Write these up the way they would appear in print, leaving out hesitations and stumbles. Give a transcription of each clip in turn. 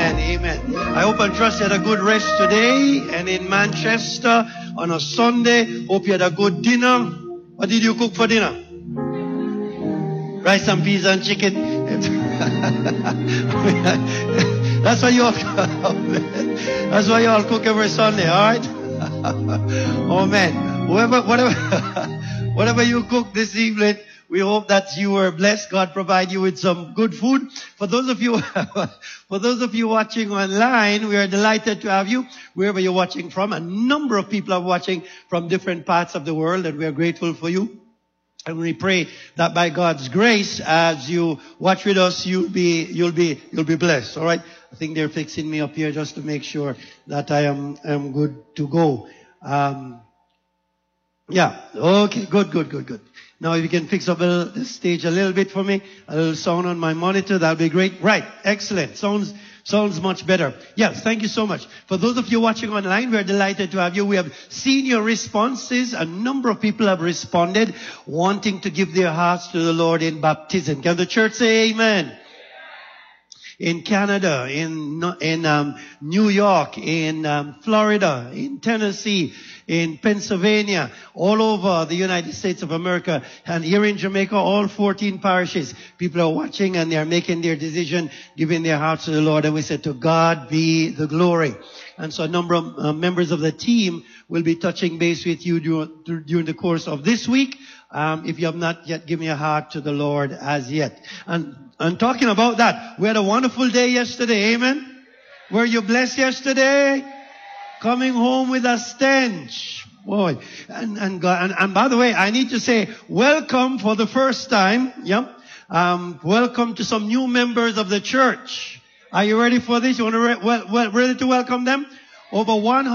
Amen. Amen. I hope and trust you had a good rest today and in Manchester on a Sunday. Hope you had a good dinner. What did you cook for dinner? Rice and peas and chicken. That's why you all cook every Sunday, all right? Oh man. Whatever you cook this evening, we hope that you were blessed. God provide you with some good food. For those of you watching online, we are delighted to have you wherever you're watching from. A number of people are watching from different parts of the world, and we are grateful for you. And we pray that by God's grace, as you watch with us, you'll be blessed. All right. I think they're fixing me up here just to make sure that I am good to go. Yeah. Okay. Good. Now, if you can fix up the stage a little bit for me, a little sound on my monitor, that'll be great. Right. Excellent. Sounds much better. Yes. Thank you so much. For those of you watching online, we're delighted to have you. We have seen your responses. A number of people have responded, wanting to give their hearts to the Lord in baptism. Can the church say amen? In Canada, in New York, in Florida, in Tennessee, in Pennsylvania, all over the United States of America, and here in Jamaica, all 14 parishes. People are watching and they are making their decision, giving their hearts to the Lord. And we said, to God be the glory. And so a number of members of the team will be touching base with you during the course of this week. If you have not yet given your heart to the Lord as yet. And talking about that, we had a wonderful day yesterday. Amen. Were you blessed yesterday? Coming home with a stench. Boy. And by the way, I need to say welcome for the first time. Yep. Welcome to some new members of the church. Are you ready for this? You want to ready to welcome them? Over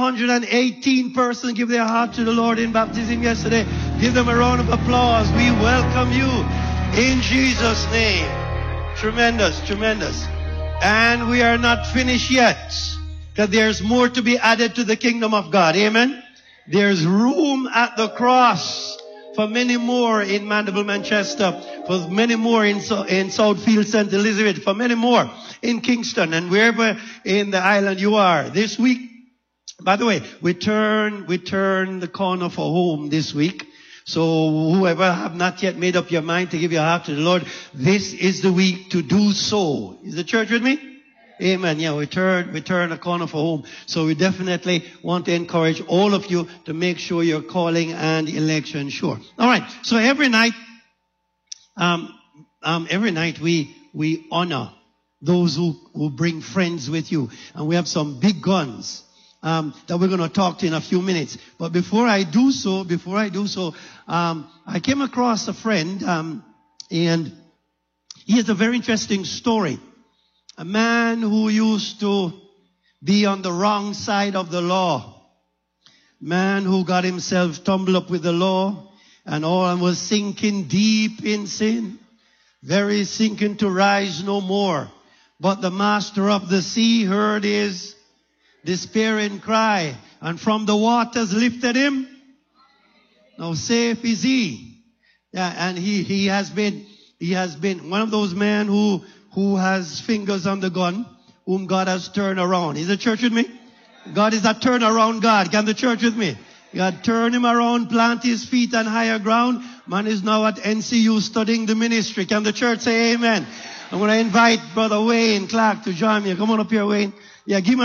118 persons give their heart to the Lord in baptism yesterday. Give them a round of applause. We welcome you in Jesus' name. Tremendous. And we are not finished yet, because there's more to be added to the kingdom of God. Amen. There's room at the cross for many more in Mandeville, Manchester, for many more in Southfield, St. Elizabeth, for many more in Kingston, and wherever in the island you are. This week, by the way, we turn the corner for home this week. So whoever have not yet made up your mind to give your heart to the Lord, this is the week to do so. Is the church with me? Amen. Yeah, we turn a corner for home. So we definitely want to encourage all of you to make sure you're calling and election sure. All right. So every night we honor those who bring friends with you. And we have some big guns that we're going to talk to in a few minutes. But before I do so, I came across a friend, and he has a very interesting story. A man who used to be on the wrong side of the law. Man who got himself tumbled up with the law and was sinking deep in sin. Very sinking to rise no more. But the master of the sea heard his despairing cry, and from the waters lifted him. Now safe is he. Yeah, and he has been one of those men who has fingers on the gun, whom God has turned around. Is the church with me? God is a turnaround God. Can the church with me? God turned him around, plant his feet on higher ground. Man is now at NCU studying the ministry. Can the church say amen? I'm going to invite Brother Wayne Clark to join me. Come on up here, Wayne. Yeah, give me